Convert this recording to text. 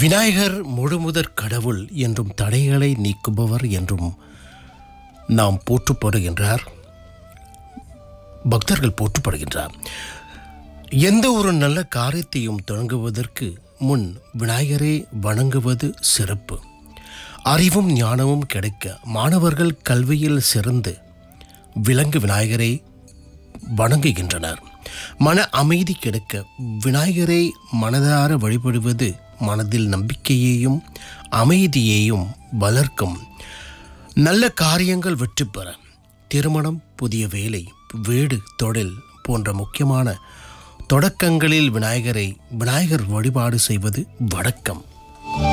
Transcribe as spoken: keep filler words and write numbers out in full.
விநாயகர் முழுமுதற் கடவுள் என்றும் தடைகளை நீக்குபவர் என்றும் நாம் போற்றப்படுகின்றார். பக்தர்கள் போற்றப்படுகின்றார். எந்த ஒரு நல்ல காரியத்தையும் தொடங்குவதற்கு முன் விநாயகரை வணங்குவது சிறப்பு. அறிவும் ஞானமும் கிடைக்க மாணவர்கள் கல்வியில் சிறந்து விளங்கு விநாயகரை வணங்குகின்றனர். மன அமைதி கிடைக்க விநாயகரை மனதார வழிபடுவது மனதில் நம்பிக்கையையும் அமைதியையும் வளர்க்கும். நல்ல காரியங்கள் வெற்றி பெற திருமணம், புதிய வேலை, வீடு, தொழில் போன்ற முக்கியமான தொடக்கங்களில் விநாயகரை விநாயகர் வழிபாடு செய்வது வழக்கம்.